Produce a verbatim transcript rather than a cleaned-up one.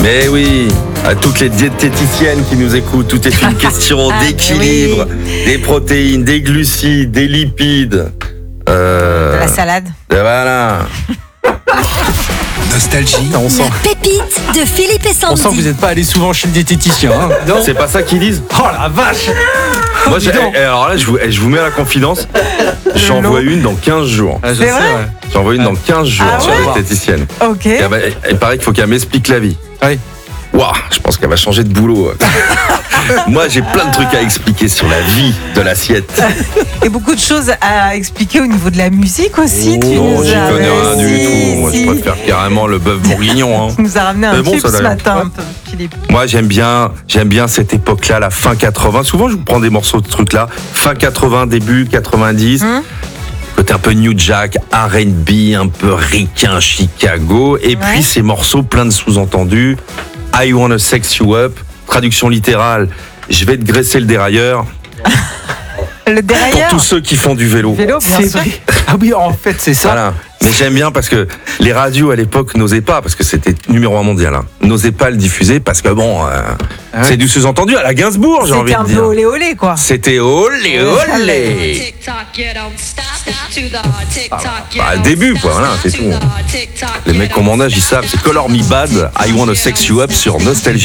Mais oui, à toutes les diététiciennes qui nous écoutent, tout est une question Ah, d'équilibre, oui. des protéines, des glucides, des lipides. Euh, De la salade. Voilà. Nostalgie. On sent, La pépite de Philippe et on sent que vous Sandy. n'êtes pas allé souvent chez le diététicien. Hein. Non. C'est pas ça qu'ils disent. Oh la vache. Moi, j'ai- dis donc. eh, alors là, je vous, eh, je vous mets à la confidence. J'en lot. vois une dans quinze jours. Ah, je C'est sais, vrai ouais. J'en vois une dans quinze jours Ah sur ouais la diététicienne. Ok. Et elle va- il paraît qu'il faut qu'elle m'explique la vie. Oui. Waouh, je pense qu'elle va changer de boulot. Moi, j'ai plein de trucs à expliquer sur la vie de l'assiette. Et beaucoup de choses à expliquer au niveau de la musique aussi. tu Non, nous j'y as- connais rien du Si, tout. Moi, si. je préfère carrément le bœuf bourguignon. Hein. Tu nous as ramené un C'est bon, tube ça, ce d'ailleurs. matin, un peu, Philippe. Moi, j'aime bien, j'aime bien cette époque-là, la fin quatre-vingts. Souvent, je vous prends des morceaux de trucs là. Fin quatre-vingts, début quatre-vingt-dix. Hum. Côté un peu New Jack, R and B, un peu ricain, Chicago. Et Ouais. puis, ces morceaux pleins de sous-entendus. I wanna sex you up. Traduction littérale. Je vais te graisser le dérailleur. Le Pour dérailleur. tous ceux qui font du vélo. Vélo, bien C'est sûr. vrai. Ah oui, en fait, c'est ça. Voilà. Mais j'aime bien parce que les radios à l'époque n'osaient pas, parce que c'était numéro un mondial, hein, n'osaient pas le diffuser parce que bon, euh, Ah ouais. c'est du sous-entendu à la Gainsbourg, j'ai envie C'était de un peu dire. olé olé, quoi. C'était olé olé. Bah, le début, quoi, voilà, c'est tout. Les mecs comme mon âge, ils savent, c'est Color Me Bad, I Wanna Sex You Up sur Nostalgie.